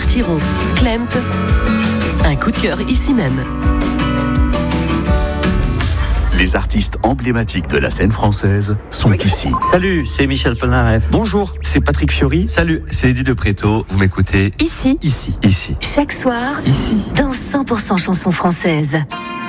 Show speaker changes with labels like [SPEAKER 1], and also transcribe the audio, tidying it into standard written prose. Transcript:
[SPEAKER 1] Martyron, Klemt. Un coup de cœur ici même.
[SPEAKER 2] Les artistes emblématiques de la scène française sont ici.
[SPEAKER 3] Salut, c'est Michel Polnareff.
[SPEAKER 2] Bonjour, c'est Patrick Fiori.
[SPEAKER 3] Salut, c'est Eddie de Préto. Vous m'écoutez
[SPEAKER 1] Ici.
[SPEAKER 3] Ici.
[SPEAKER 1] Chaque soir.
[SPEAKER 3] Ici.
[SPEAKER 1] Dans 100% chansons françaises.